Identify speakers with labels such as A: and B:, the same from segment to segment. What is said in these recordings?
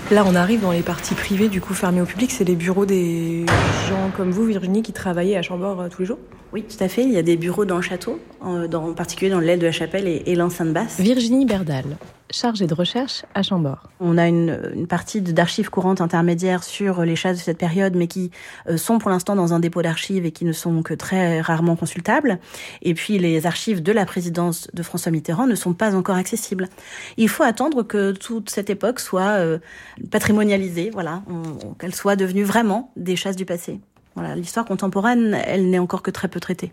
A: Là, on arrive dans les parties privées, du coup fermées au public. C'est les bureaux des gens comme vous, Virginie, qui travaillez à Chambord tous les jours ?
B: Oui, tout à fait. Il y a des bureaux dans le château, en particulier dans l'aile de la chapelle et l'enceinte basse.
C: Virginie Berdal, chargée de recherche à Chambord.
B: On a une partie d'archives courantes intermédiaires sur les chasses de cette période, mais qui sont pour l'instant dans un dépôt d'archives et qui ne sont que très rarement consultables. Et puis les archives de la présidence de François Mitterrand ne sont pas encore accessibles. Il faut attendre que toute cette époque soit patrimonialisée, voilà, qu'elle soit devenue vraiment des chasses du passé. Voilà, l'histoire contemporaine, elle n'est encore que très peu traitée.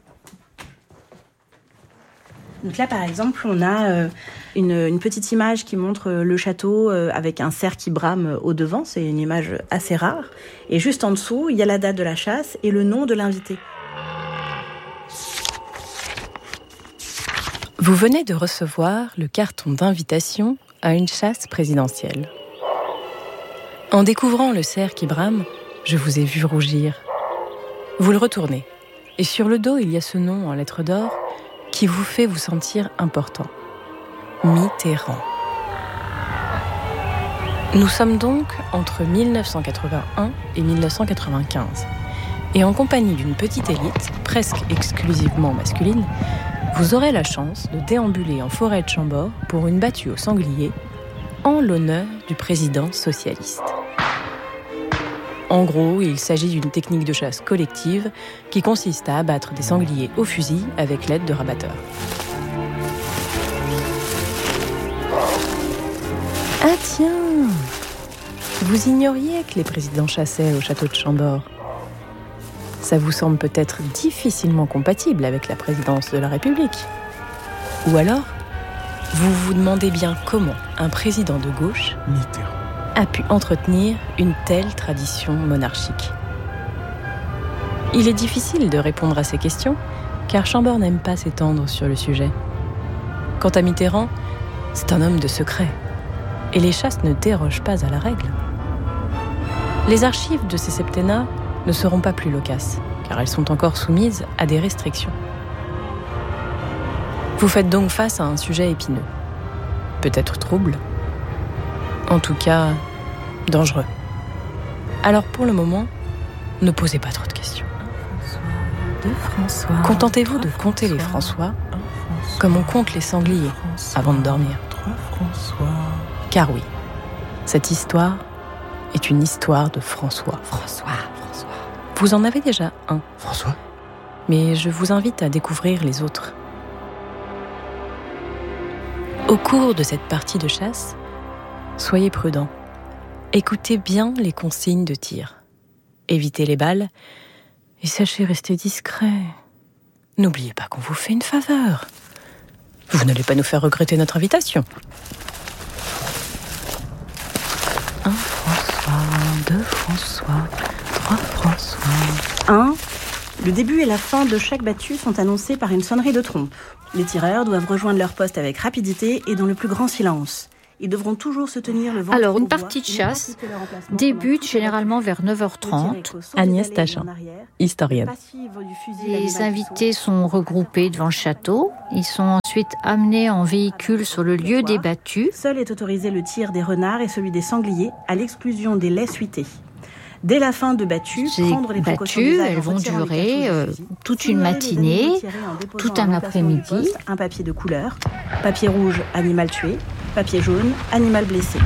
B: Donc là, par exemple, on a une petite image qui montre le château avec un cerf qui brame au devant. C'est une image assez rare. Et juste en dessous, il y a la date de la chasse et le nom de l'invité.
C: Vous venez de recevoir le carton d'invitation à une chasse présidentielle. En découvrant le cerf qui brame, je vous ai vu rougir. Vous le retournez. Et sur le dos, il y a ce nom en lettres d'or qui vous fait vous sentir important. Mitterrand. Nous sommes donc entre 1981 et 1995. Et en compagnie d'une petite élite, presque exclusivement masculine, vous aurez la chance de déambuler en forêt de Chambord pour une battue au sanglier en l'honneur du président socialiste. En gros, il s'agit d'une technique de chasse collective qui consiste à abattre des sangliers au fusil avec l'aide de rabatteurs. Ah tiens! Vous ignoriez que les présidents chassaient au château de Chambord. Ça vous semble peut-être difficilement compatible avec la présidence de la République. Ou alors, vous vous demandez bien comment un président de gauche a pu entretenir une telle tradition monarchique. Il est difficile de répondre à ces questions, car Chambord n'aime pas s'étendre sur le sujet. Quant à Mitterrand, c'est un homme de secret, et les chasses ne dérogent pas à la règle. Les archives de ces septennats ne seront pas plus loquaces, car elles sont encore soumises à des restrictions. Vous faites donc face à un sujet épineux, peut-être trouble, en tout cas dangereux. Alors pour le moment, ne posez pas trop de questions. Contentez-vous de compter les François comme on compte les sangliers avant de dormir. Car oui, cette histoire est une histoire de François. Vous en avez déjà un.
D: François ?
C: Mais je vous invite à découvrir les autres. Au cours de cette partie de chasse, soyez prudents. Écoutez bien les consignes de tir. Évitez les balles et sachez rester discret. N'oubliez pas qu'on vous fait une faveur. Vous n'allez pas nous faire regretter notre invitation. 1 François, 2 François, 3 François.
B: Le début et la fin de chaque battue sont annoncés par une sonnerie de trompe. Les tireurs doivent rejoindre leur poste avec rapidité et dans le plus grand silence. Ils devront toujours se tenir le ventre.
E: Alors, une partie de chasse débute généralement vers 9h30.
C: Agnès Tachin, historienne.
E: Les invités sont regroupés devant le château. Ils sont ensuite amenés en véhicule sur le lieu des battues.
B: Seul est autorisé le tir des renards et celui des sangliers, à l'exclusion des laits suités. Dès la fin de battues, prendre les précautions d'usage.
E: Elles vont durer toute une matinée, tout un après-midi.
B: Un papier de couleur, papier rouge, animal tué, papier jaune, animal blessé.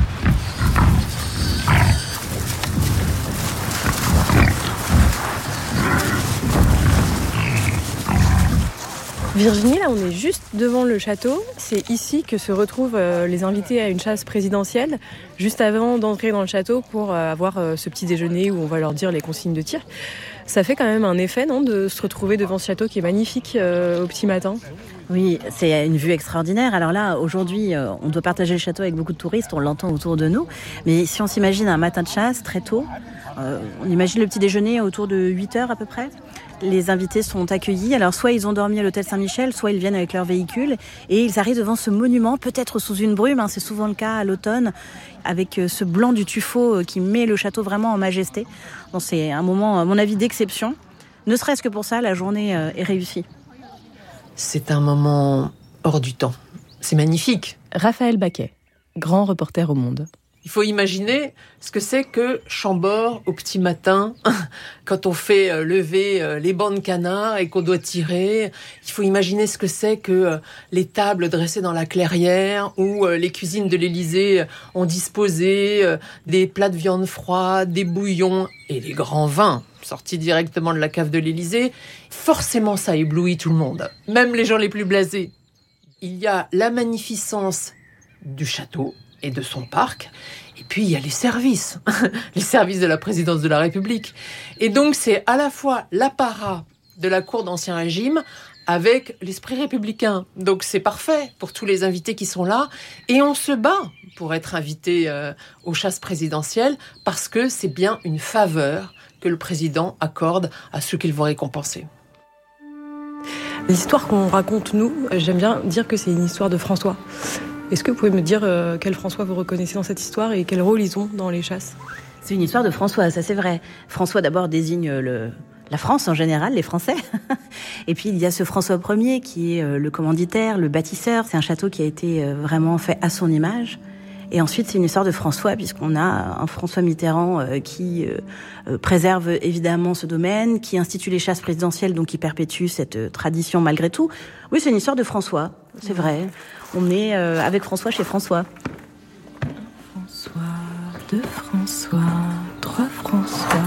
A: Virginie, là, on est juste devant le château. C'est ici que se retrouvent les invités à une chasse présidentielle, juste avant d'entrer dans le château pour avoir ce petit déjeuner où on va leur dire les consignes de tir. Ça fait quand même un effet, non, de se retrouver devant ce château qui est magnifique au petit matin.
B: Oui, c'est une vue extraordinaire. Alors là, aujourd'hui, on doit partager le château avec beaucoup de touristes, on l'entend autour de nous. Mais si on s'imagine un matin de chasse, très tôt, on imagine le petit déjeuner autour de 8h à peu près. Les invités sont accueillis. Alors, soit ils ont dormi à l'hôtel Saint-Michel, soit ils viennent avec leur véhicule. Et ils arrivent devant ce monument, peut-être sous une brume, c'est souvent le cas à l'automne, avec ce blanc du tuffeau qui met le château vraiment en majesté. Donc, c'est un moment, à mon avis, d'exception. Ne serait-ce que pour ça, la journée est réussie.
D: C'est un moment hors du temps. C'est magnifique.
C: Raphaël Baquet, grand reporter au Monde.
D: Il faut imaginer ce que c'est que Chambord au petit matin, quand on fait lever les bancs de canards et qu'on doit tirer. Il faut imaginer ce que c'est que les tables dressées dans la clairière ou les cuisines de l'Élysée ont disposé des plats de viande froide, des bouillons et des grands vins sortis directement de la cave de l'Élysée. Forcément, ça éblouit tout le monde, même les gens les plus blasés. Il y a la magnificence du château et de son parc. Et puis, il y a les services de la présidence de la République. Et donc, c'est à la fois l'apparat de la cour d'Ancien Régime avec l'esprit républicain. Donc, c'est parfait pour tous les invités qui sont là. Et on se bat pour être invité aux chasses présidentielles parce que c'est bien une faveur que le président accorde à ceux qu'il veut récompenser.
A: L'histoire qu'on raconte, nous, j'aime bien dire que c'est une histoire de François. Est-ce que vous pouvez me dire quel François vous reconnaissez dans cette histoire et quel rôle ils ont dans les chasses ?
B: C'est une histoire de François, ça c'est vrai. François d'abord désigne la France en général, les Français. Et puis il y a ce François Ier qui est le commanditaire, le bâtisseur. C'est un château qui a été vraiment fait à son image. Et ensuite, c'est une histoire de François, puisqu'on a un François Mitterrand qui préserve évidemment ce domaine, qui institue les chasses présidentielles, donc qui perpétue cette tradition malgré tout. Oui, c'est une histoire de François, c'est vrai. On est avec François chez François.
C: François, deux François, trois François.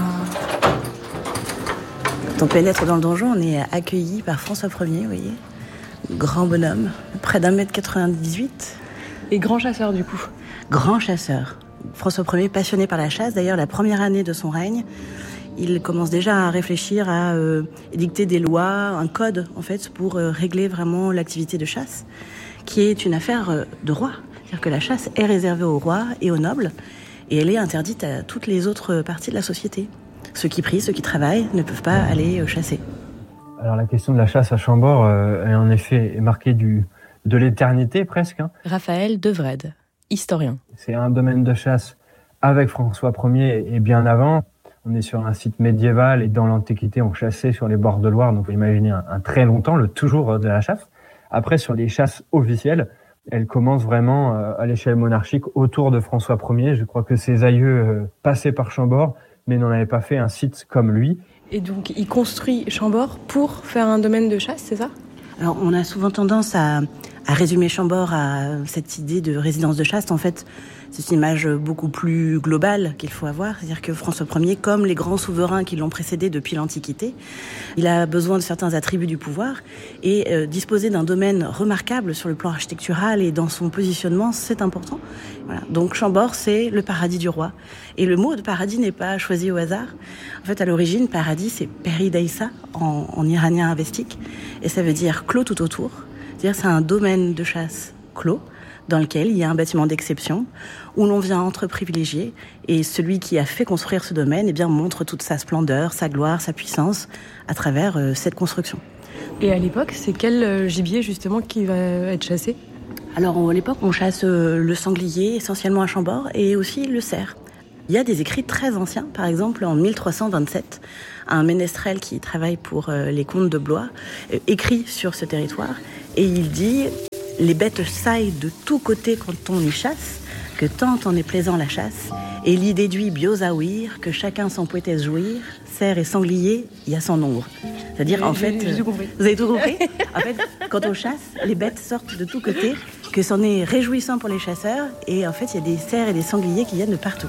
B: Quand on pénètre dans le donjon, on est accueilli par François Ier, vous voyez. Grand bonhomme, près d'1m98.
A: Et grand chasseur, du coup.
B: Grand chasseur. François Ier, passionné par la chasse. D'ailleurs, la première année de son règne, il commence déjà à réfléchir à édicter des lois, un code, en fait, pour régler vraiment l'activité de chasse, qui est une affaire de roi. C'est-à-dire que la chasse est réservée aux rois et aux nobles, et elle est interdite à toutes les autres parties de la société. Ceux qui prient, ceux qui travaillent, ne peuvent pas aller chasser.
F: Alors, la question de la chasse à Chambord est en effet marquée de l'éternité, presque.
C: Raphaël Devred, historien.
F: C'est un domaine de chasse avec François Ier et bien avant. On est sur un site médiéval et dans l'Antiquité, on chassait sur les bords de Loire. Donc, vous imaginez un très longtemps, le toujours de la chasse. Après, sur les chasses officielles, elles commencent vraiment à l'échelle monarchique autour de François Ier. Je crois que ses aïeux passaient par Chambord, mais n'en avaient pas fait un site comme lui.
A: Et donc, il construit Chambord pour faire un domaine de chasse, c'est ça ?
B: Alors, on a souvent tendance à résumer Chambord à cette idée de résidence de chasse. En fait, c'est une image beaucoup plus globale qu'il faut avoir. C'est-à-dire que François Ier, comme les grands souverains qui l'ont précédé depuis l'Antiquité, il a besoin de certains attributs du pouvoir et disposer d'un domaine remarquable sur le plan architectural et dans son positionnement, c'est important. Voilà. Donc Chambord, c'est le paradis du roi. Et le mot de paradis n'est pas choisi au hasard. En fait, à l'origine, paradis, c'est peridaïsa en iranien avestique. Et ça veut dire clos tout autour. C'est-à-dire c'est un domaine de chasse clos dans lequel il y a un bâtiment d'exception où l'on vient entre privilégiés et celui qui a fait construire ce domaine montre toute sa splendeur, sa gloire, sa puissance à travers cette construction.
A: Et à l'époque, c'est quel gibier justement qui va être chassé ?
B: Alors à l'époque, on chasse le sanglier essentiellement à Chambord et aussi le cerf. Il y a des écrits très anciens, par exemple en 1327, un ménestrel qui travaille pour les comtes de Blois écrit sur ce territoire et il dit « Les bêtes saillent de tous côtés quand on y chasse, que tant en est plaisant la chasse, et l'y déduit biosaouir, que chacun s'en poétesse jouir, cerf et sanglier, il y a son nombre. » C'est-à-dire, en fait...
A: J'ai tout compris.
B: Vous avez tout compris ? En fait, quand on chasse, les bêtes sortent de tous côtés, que c'en est réjouissant pour les chasseurs, et en fait, il y a des cerfs et des sangliers qui viennent de partout.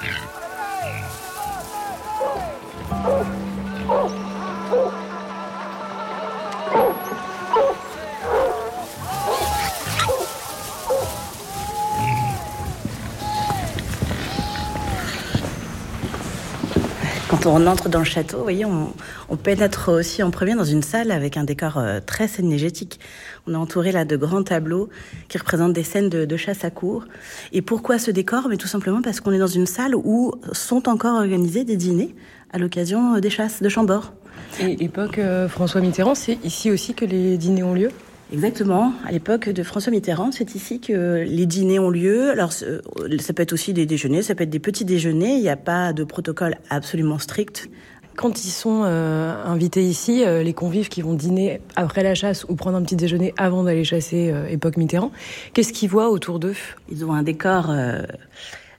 B: Quand on entre dans le château, vous voyez, on pénètre aussi en premier dans une salle avec un décor très cynégétique. On est entouré là de grands tableaux qui représentent des scènes de chasse à cour. Et pourquoi ce décor ? Mais tout simplement parce qu'on est dans une salle où sont encore organisés des dîners à l'occasion des chasses de Chambord.
A: Et époque François Mitterrand, c'est ici aussi que les dîners ont lieu ?
B: Exactement. À l'époque de François Mitterrand, c'est ici que les dîners ont lieu. Alors, ça peut être aussi des déjeuners, ça peut être des petits déjeuners. Il n'y a pas de protocole absolument strict.
A: Quand ils sont invités ici, les convives qui vont dîner après la chasse ou prendre un petit déjeuner avant d'aller chasser époque Mitterrand, qu'est-ce qu'ils voient autour d'eux ?
B: Ils ont un décor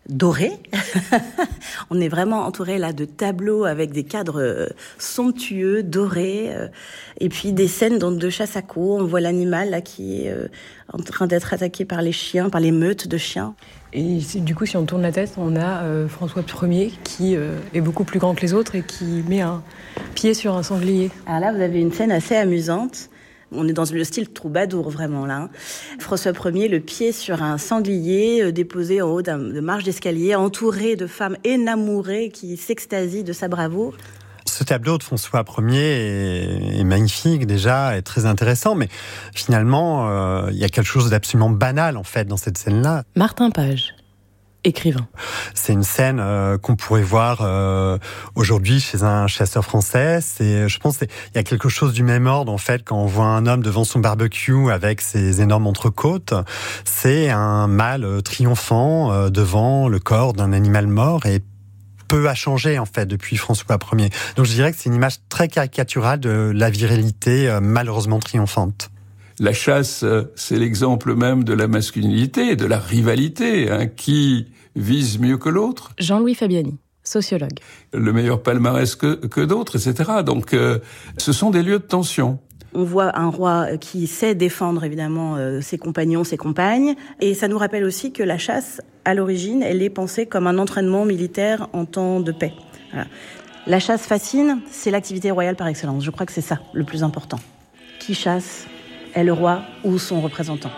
B: doré. On est vraiment entouré là de tableaux avec des cadres somptueux, dorés, et puis des scènes donc de chasse à courre. On voit l'animal là qui est en train d'être attaqué par les chiens, par les meutes de chiens.
A: Et du coup, si on tourne la tête, on a François Ier qui est beaucoup plus grand que les autres et qui met un pied sur un sanglier.
B: Alors là, vous avez une scène assez amusante. On est dans le style troubadour, vraiment, là. François Ier, le pied sur un sanglier déposé en haut de marche d'escalier, entouré de femmes énamourées qui s'extasient de sa bravoure.
G: Ce tableau de François Ier est magnifique déjà, est très intéressant, mais finalement, il y a quelque chose d'absolument banal, en fait, dans cette scène-là.
A: Martin Page, écrivain.
G: C'est une scène qu'on pourrait voir aujourd'hui chez un chasseur français. Je pense qu'il y a quelque chose du même ordre, en fait, quand on voit un homme devant son barbecue avec ses énormes entrecôtes. C'est un mâle triomphant devant le corps d'un animal mort, et peu a changé, en fait, depuis François Ier. Donc je dirais que c'est une image très caricaturale de la virilité malheureusement triomphante.
H: La chasse, c'est l'exemple même de la masculinité, de la rivalité, qui vise mieux que l'autre.
A: Jean-Louis Fabiani, sociologue.
H: Le meilleur palmarès que d'autres, etc. Donc, ce sont des lieux de tension.
B: On voit un roi qui sait défendre, évidemment, ses compagnons, ses compagnes. Et ça nous rappelle aussi que la chasse, à l'origine, elle est pensée comme un entraînement militaire en temps de paix. Voilà. La chasse fascine, c'est l'activité royale par excellence. Je crois que c'est ça, le plus important. Qui chasse est le roi ou son représentant.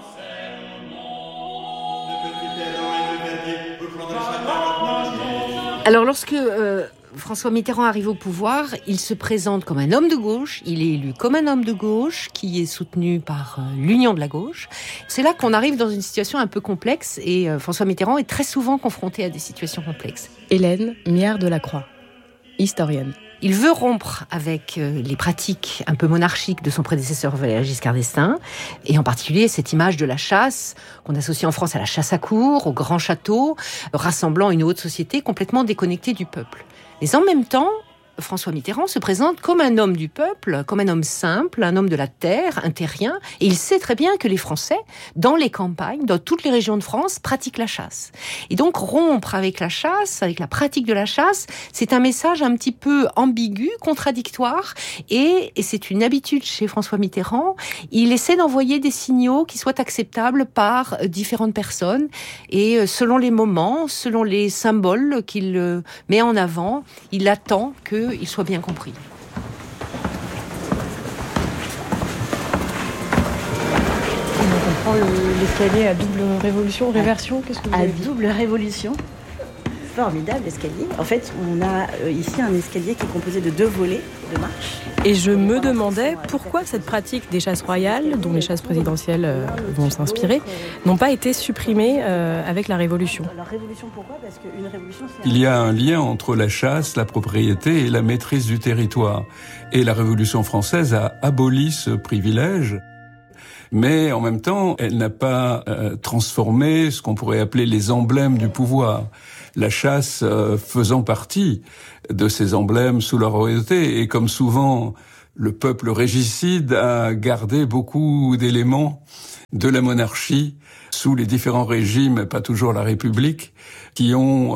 I: Alors lorsque François Mitterrand arrive au pouvoir, il se présente comme un homme de gauche, il est élu comme un homme de gauche qui est soutenu par l'Union de la gauche. C'est là qu'on arrive dans une situation un peu complexe et François Mitterrand est très souvent confronté à des situations complexes.
A: Hélène Mière-Delacroix, historienne.
I: Il veut rompre avec les pratiques un peu monarchiques de son prédécesseur Valéry Giscard d'Estaing, et en particulier cette image de la chasse qu'on associe en France à la chasse à courre, au grand château, rassemblant une haute société complètement déconnectée du peuple. Mais en même temps, François Mitterrand se présente comme un homme du peuple, comme un homme simple, un homme de la terre, un terrien. Et il sait très bien que les Français, dans les campagnes, dans toutes les régions de France, pratiquent la chasse. Et donc rompre avec la chasse, avec la pratique de la chasse, c'est un message un petit peu ambigu, contradictoire. Et c'est une habitude chez François Mitterrand. Il essaie d'envoyer des signaux qui soient acceptables par différentes personnes. Et selon les moments, selon les symboles qu'il met en avant, il attend qu'il soit bien compris.
A: On prend l'escalier à double révolution, réversion, qu'est-ce que vous avez dit ?
B: À double révolution. Formidable escalier. En fait, on a ici un escalier qui est composé de 2 volets de marche.
A: Et je me demandais pourquoi cette pratique des chasses royales, dont les chasses présidentielles vont s'inspirer, n'ont pas été supprimées avec la Révolution.
B: Alors, Révolution, pourquoi ? Parce qu'une révolution, c'est...
H: Il y a un lien entre la chasse, la propriété et la maîtrise du territoire. Et la Révolution française a aboli ce privilège. Mais en même temps, elle n'a pas transformé ce qu'on pourrait appeler les emblèmes du pouvoir. La chasse faisant partie de ces emblèmes sous la royauté. Et comme souvent, le peuple régicide a gardé beaucoup d'éléments de la monarchie sous les différents régimes, pas toujours la République, qui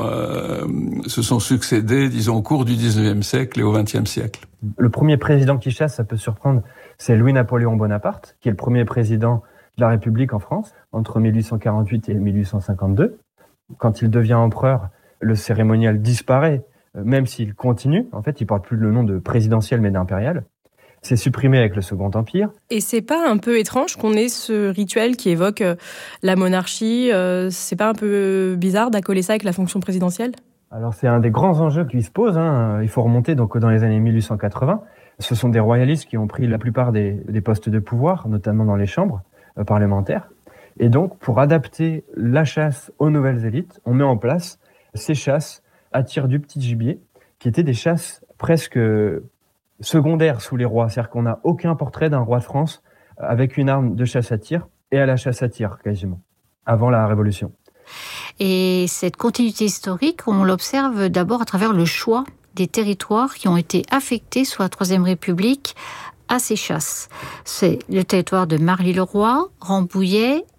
H: se sont succédés, disons, au cours du 19e siècle et au 20e siècle.
F: Le premier président qui chasse, ça peut surprendre, c'est Louis-Napoléon Bonaparte, qui est le premier président de la République en France, entre 1848 et 1852. Quand il devient empereur, le cérémonial disparaît, même s'il continue. En fait, il porte plus le nom de présidentiel, mais d'impérial. C'est supprimé avec le Second Empire.
A: Et c'est pas un peu étrange qu'on ait ce rituel qui évoque la monarchie ? C'est pas un peu bizarre d'accoler ça avec la fonction présidentielle ?
F: Alors, c'est un des grands enjeux qui se posent. Il faut remonter donc dans les années 1880. Ce sont des royalistes qui ont pris la plupart des postes de pouvoir, notamment dans les chambres parlementaires. Et donc, pour adapter la chasse aux nouvelles élites, on met en place ces chasses à tir du petit gibier, qui étaient des chasses presque secondaires sous les rois. C'est-à-dire qu'on n'a aucun portrait d'un roi de France avec une arme de chasse à tir et à la chasse à tir, quasiment, avant la Révolution.
E: Et cette continuité historique, on l'observe d'abord à travers le choix des territoires qui ont été affectés sous la Troisième République à ces chasses. C'est le territoire de Marly-le-Roi, Rambouillet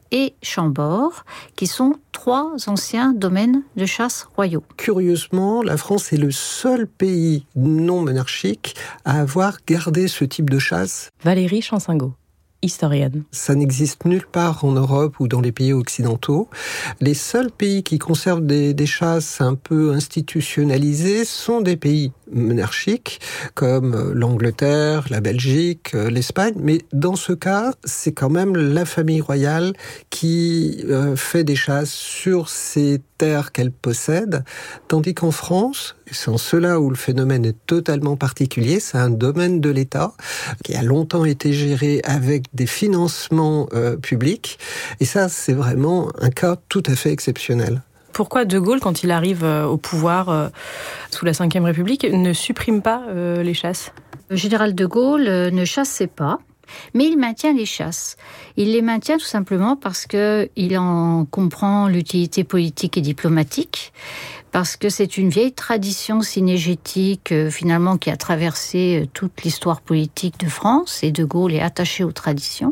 E: et Chambord, qui sont 3 anciens domaines de chasse royaux.
J: Curieusement, la France est le seul pays non monarchique à avoir gardé ce type de chasse.
A: Valérie Chansingo, historienne.
J: Ça n'existe nulle part en Europe ou dans les pays occidentaux. Les seuls pays qui conservent des chasses un peu institutionnalisées sont des pays monarchiques, comme l'Angleterre, la Belgique, l'Espagne. Mais dans ce cas, c'est quand même la famille royale qui fait des chasses sur ces terres qu'elle possède, tandis qu'en France, c'est en cela où le phénomène est totalement particulier, c'est un domaine de l'État qui a longtemps été géré avec des financements publics, et ça, c'est vraiment un cas tout à fait exceptionnel.
A: Pourquoi De Gaulle, quand il arrive au pouvoir sous la Ve République, ne supprime pas les chasses ?
E: Le général de Gaulle ne chassait pas, mais il maintient les chasses. Il les maintient tout simplement parce qu'il en comprend l'utilité politique et diplomatique, parce que c'est une vieille tradition cynégétique finalement qui a traversé toute l'histoire politique de France, et De Gaulle est attaché aux traditions.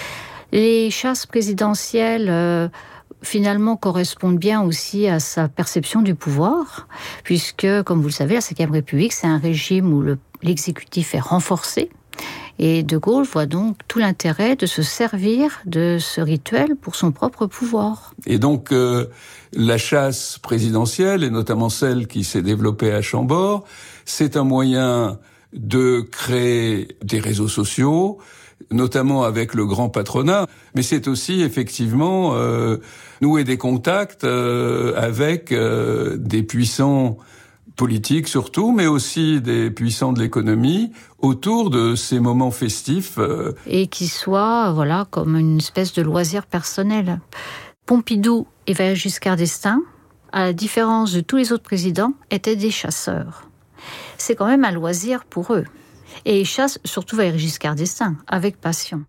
E: Les chasses présidentielles finalement correspondent bien aussi à sa perception du pouvoir, puisque, comme vous le savez, la Ve République, c'est un régime où l'exécutif est renforcé. Et De Gaulle voit donc tout l'intérêt de se servir de ce rituel pour son propre pouvoir.
H: Et donc, la chasse présidentielle, et notamment celle qui s'est développée à Chambord, c'est un moyen de créer des réseaux sociaux, notamment avec le grand patronat, mais c'est aussi effectivement nouer des contacts avec des puissants politiques surtout, mais aussi des puissants de l'économie autour de ces moments festifs.
E: Et qui soient, comme une espèce de loisir personnel. Pompidou et Valéry Giscard d'Estaing, à la différence de tous les autres présidents, étaient des chasseurs. C'est quand même un loisir pour eux. Et ils chassent, surtout Valéry Giscard d'Estaing, avec passion.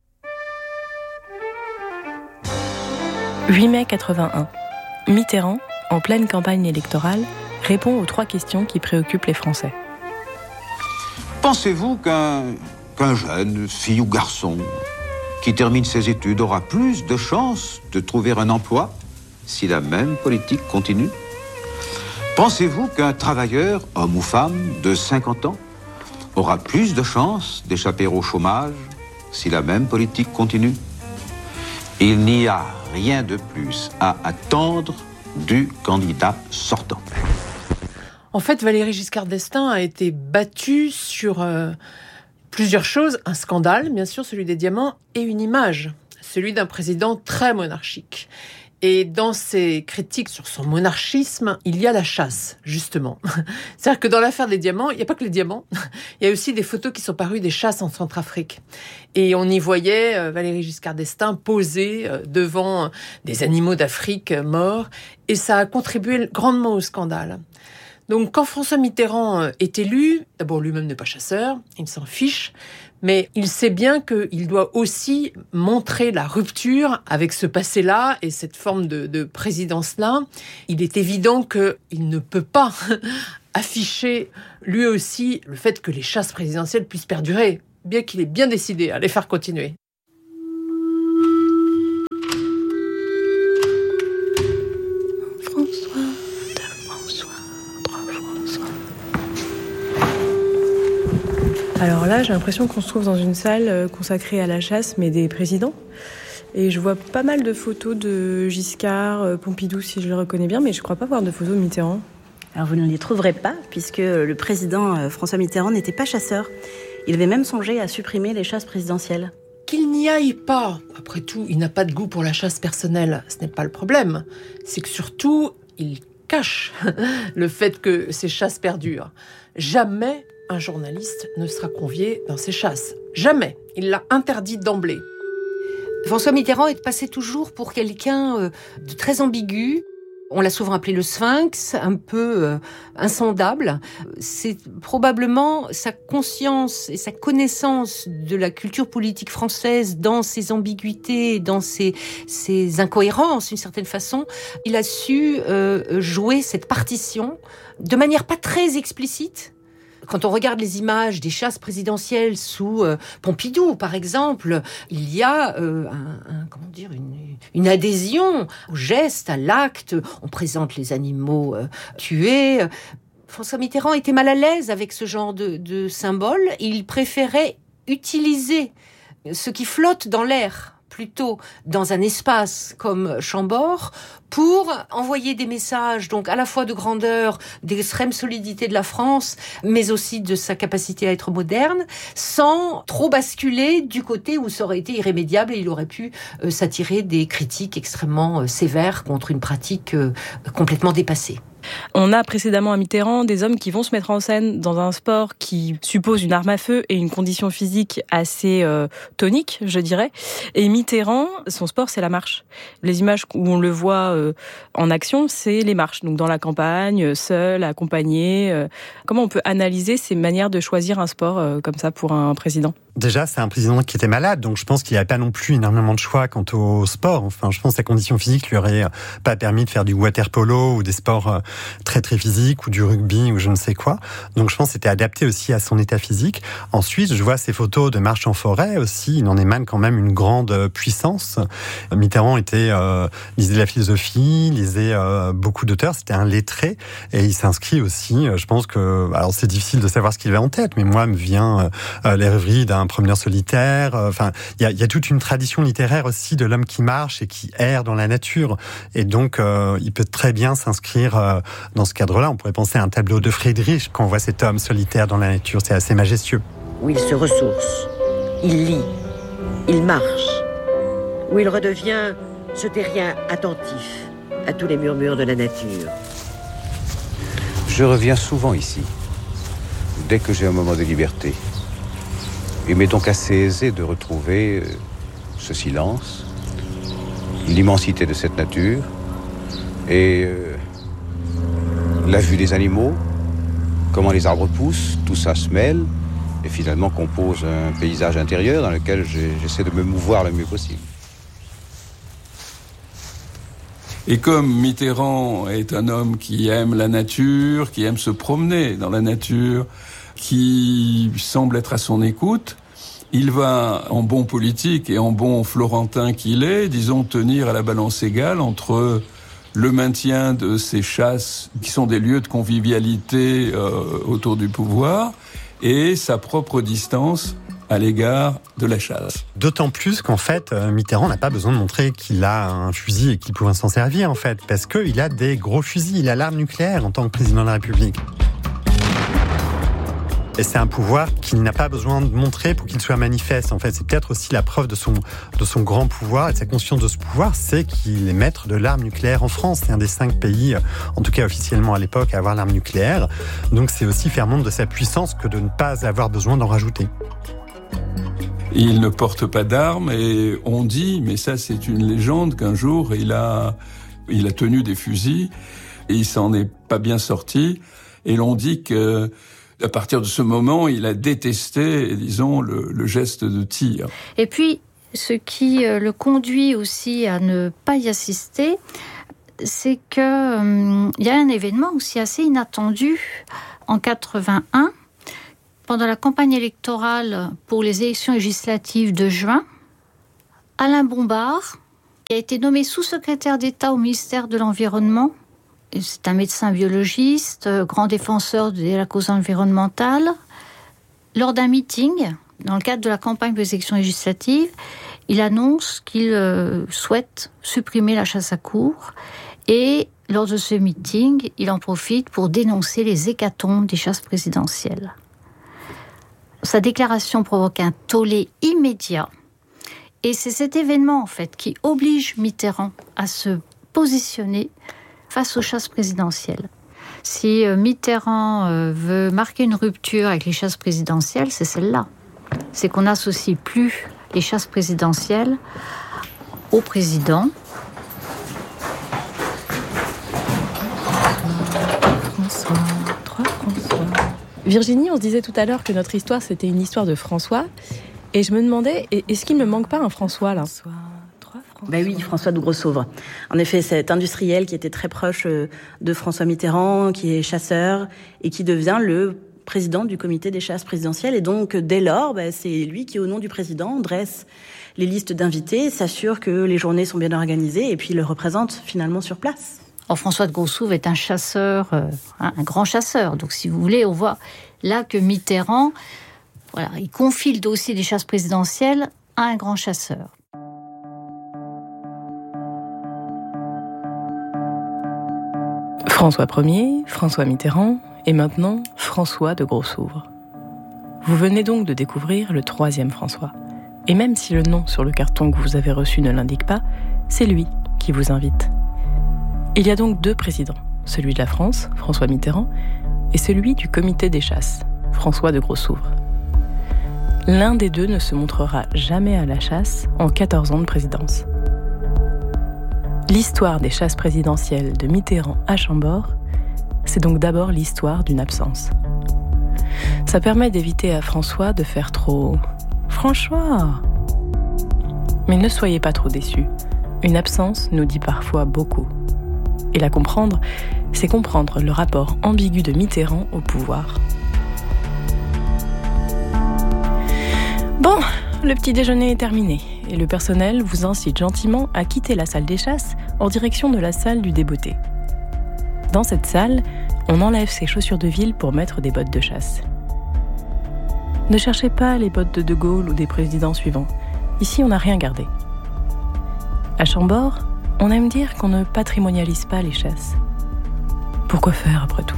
A: 8 mai 81. Mitterrand, en pleine campagne électorale, répond aux 3 questions qui préoccupent les Français.
K: Pensez-vous qu'un jeune, fille ou garçon, qui termine ses études aura plus de chances de trouver un emploi si la même politique continue ? Pensez-vous qu'un travailleur, homme ou femme, de 50 ans, aura plus de chances d'échapper au chômage si la même politique continue ? Il n'y a rien de plus à attendre du candidat sortant.
D: En fait, Valéry Giscard d'Estaing a été battu sur plusieurs choses. Un scandale, bien sûr, celui des diamants, et une image, celui d'un président très monarchique. Et dans ses critiques sur son monarchisme, il y a la chasse, justement. C'est-à-dire que dans l'affaire des diamants, il n'y a pas que les diamants, il y a aussi des photos qui sont parues des chasses en Centrafrique. Et on y voyait Valéry Giscard d'Estaing poser devant des animaux d'Afrique morts, et ça a contribué grandement au scandale. Donc quand François Mitterrand est élu, d'abord lui-même n'est pas chasseur, il s'en fiche, mais il sait bien qu'il doit aussi montrer la rupture avec ce passé-là et cette forme de présidence-là. Il est évident qu'il ne peut pas afficher lui aussi le fait que les chasses présidentielles puissent perdurer, bien qu'il ait bien décidé à les faire continuer.
A: Alors là, j'ai l'impression qu'on se trouve dans une salle consacrée à la chasse, mais des présidents. Et je vois pas mal de photos de Giscard, Pompidou, si je le reconnais bien, mais je crois pas voir de photos de Mitterrand.
B: Alors vous ne les trouverez pas, puisque le président François Mitterrand n'était pas chasseur. Il avait même songé à supprimer les chasses présidentielles.
D: Qu'il n'y aille pas. Après tout, il n'a pas de goût pour la chasse personnelle. Ce n'est pas le problème. C'est que surtout, il cache le fait que ces chasses perdurent. Jamais un journaliste ne sera convié dans ces chasses. Jamais. Il l'a interdit d'emblée.
I: François Mitterrand est passé toujours pour quelqu'un de très ambigu. On l'a souvent appelé le Sphinx, un peu insondable. C'est probablement sa conscience et sa connaissance de la culture politique française dans ses ambiguïtés, dans ses incohérences, d'une certaine façon. Il a su jouer cette partition de manière pas très explicite, Quand on regarde les images des chasses présidentielles sous Pompidou, par exemple, il y a une adhésion au geste, à l'acte. On présente les animaux tués. François Mitterrand était mal à l'aise avec ce genre de symbole. Il préférait utiliser ce qui flotte dans l'air, plutôt dans un espace comme Chambord, pour envoyer des messages, donc à la fois de grandeur, d'extrême solidité de la France, mais aussi de sa capacité à être moderne, sans trop basculer du côté où ça aurait été irrémédiable et il aurait pu s'attirer des critiques extrêmement sévères contre une pratique complètement dépassée.
A: On a précédemment à Mitterrand des hommes qui vont se mettre en scène dans un sport qui suppose une arme à feu et une condition physique assez tonique, je dirais. Et Mitterrand, son sport, c'est la marche. Les images où on le voit en action, c'est les marches. Donc dans la campagne, seul, accompagné. Comment on peut analyser ces manières de choisir un sport comme ça pour un président ?
G: Déjà, c'est un président qui était malade, donc je pense qu'il n'y avait pas non plus énormément de choix quant au sport. Enfin, je pense que sa condition physique lui aurait pas permis de faire du water-polo ou des sports très très physiques ou du rugby ou je ne sais quoi. Donc je pense que c'était adapté aussi à son état physique. Ensuite, je vois ces photos de marche en forêt aussi. Il en émane quand même une grande puissance. Mitterrand lisait de la philosophie, lisait beaucoup d'auteurs. C'était un lettré et il s'inscrit aussi. Je pense que, alors c'est difficile de savoir ce qu'il avait en tête, mais moi me vient les rêveries d'un promeneur solitaire. Enfin, il y a toute une tradition littéraire aussi de l'homme qui marche et qui erre dans la nature. Et donc, il peut très bien s'inscrire dans ce cadre-là. On pourrait penser à un tableau de Friedrich quand on voit cet homme solitaire dans la nature. C'est assez majestueux.
L: Où il se ressource, il lit, il marche, où il redevient ce terrien attentif à tous les murmures de la nature.
K: Je reviens souvent ici, dès que j'ai un moment de liberté. Il m'est donc assez aisé de retrouver ce silence, l'immensité de cette nature et la vue des animaux, comment les arbres poussent, tout ça se mêle et finalement compose un paysage intérieur dans lequel j'essaie de me mouvoir le mieux possible.
H: Et comme Mitterrand est un homme qui aime la nature, qui aime se promener dans la nature, qui semble être à son écoute, il va, en bon politique et en bon florentin qu'il est, disons, tenir à la balance égale entre le maintien de ces chasses qui sont des lieux de convivialité autour du pouvoir et sa propre distance à l'égard de la chasse.
G: D'autant plus qu'en fait, Mitterrand n'a pas besoin de montrer qu'il a un fusil et qu'il pourrait s'en servir, en fait, parce qu'il a des gros fusils, il a l'arme nucléaire en tant que président de la République. Et c'est un pouvoir qu'il n'a pas besoin de montrer pour qu'il soit manifeste. En fait, c'est peut-être aussi la preuve de son grand pouvoir et de sa conscience de ce pouvoir, c'est qu'il est maître de l'arme nucléaire en France. C'est un des 5 pays, en tout cas officiellement à l'époque, à avoir l'arme nucléaire. Donc c'est aussi faire montre de sa puissance que de ne pas avoir besoin d'en rajouter.
H: Il ne porte pas d'armes et on dit, mais ça c'est une légende, qu'un jour il a tenu des fusils et il s'en est pas bien sorti. Et l'on dit que à partir de ce moment, il a détesté, disons, le geste de tir.
E: Et puis, ce qui le conduit aussi à ne pas y assister, c'est que y a un événement aussi assez inattendu en 81, pendant la campagne électorale pour les élections législatives de juin. Alain Bombard, qui a été nommé sous-secrétaire d'État au ministère de l'Environnement, c'est un médecin biologiste, grand défenseur de la cause environnementale. Lors d'un meeting, dans le cadre de la campagne des élections législatives, il annonce qu'il souhaite supprimer la chasse à courre. Et lors de ce meeting, il en profite pour dénoncer les hécatombes des chasses présidentielles. Sa déclaration provoque un tollé immédiat. Et c'est cet événement, en fait, qui oblige Mitterrand à se positionner face aux chasses présidentielles. Si Mitterrand veut marquer une rupture avec les chasses présidentielles, c'est celle-là. C'est qu'on n'associe plus les chasses présidentielles au président.
A: Virginie, on se disait tout à l'heure que notre histoire, c'était une histoire de François. Et je me demandais, est-ce qu'il ne me manque pas un François, là ?
B: Ben oui, François Dougros-Sauvre. En effet, cet industriel qui était très proche de François Mitterrand, qui est chasseur et qui devient le président du comité des chasses présidentielles. Et donc, dès lors, c'est lui qui, au nom du président, dresse les listes d'invités, s'assure que les journées sont bien organisées et puis le représente finalement sur place.
E: Or, François de Grossouvre est un chasseur, un grand chasseur. Donc, si vous voulez, on voit là que Mitterrand, il confie le dossier des chasses présidentielles à un grand chasseur.
C: François Ier, François Mitterrand et maintenant François de Grossouvre. Vous venez donc de découvrir le 3e François. Et même si le nom sur le carton que vous avez reçu ne l'indique pas, c'est lui qui vous invite. Il y a donc 2 présidents, celui de la France, François Mitterrand, et celui du comité des chasses, François de Grossouvre. L'un des 2 ne se montrera jamais à la chasse en 14 ans de présidence. L'histoire des chasses présidentielles de Mitterrand à Chambord, c'est donc d'abord l'histoire d'une absence. Ça permet d'éviter à François de faire trop « François !» Mais ne soyez pas trop déçus. Une absence nous dit parfois beaucoup. Et la comprendre, c'est comprendre le rapport ambigu de Mitterrand au pouvoir. Bon, le petit déjeuner est terminé et le personnel vous incite gentiment à quitter la salle des chasses en direction de la salle du débeauté. Dans cette salle, on enlève ses chaussures de ville pour mettre des bottes de chasse. Ne cherchez pas les bottes de Gaulle ou des présidents suivants. Ici, on n'a rien gardé. À Chambord, on aime dire qu'on ne patrimonialise pas les chasses. Pourquoi faire, après tout ?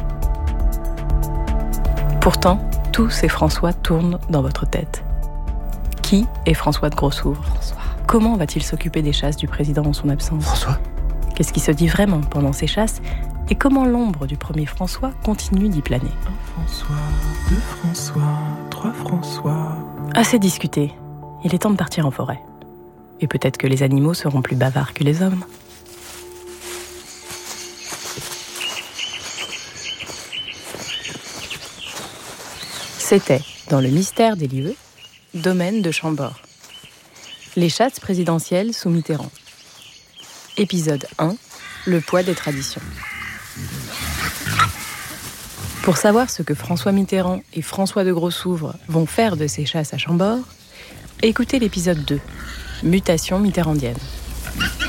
C: Pourtant, tous ces François tournent dans votre tête. Qui est François de Grossouvre ? Comment va-t-il s'occuper des chasses du président en son absence ?
M: François ?
C: Qu'est-ce qui se dit vraiment pendant ces chasses ? Et comment l'ombre du premier François continue d'y planer ?
M: 1 François, 2 François, 3 François...
C: Assez discuté. Il est temps de partir en forêt. Et peut-être que les animaux seront plus bavards que les hommes. C'était, dans le mystère des lieux, domaine de Chambord. Les chasses présidentielles sous Mitterrand. Épisode 1, le poids des traditions. Pour savoir ce que François Mitterrand et François de Grossouvre vont faire de ces chasses à Chambord, écoutez l'épisode 2, Mutation mitterrandienne.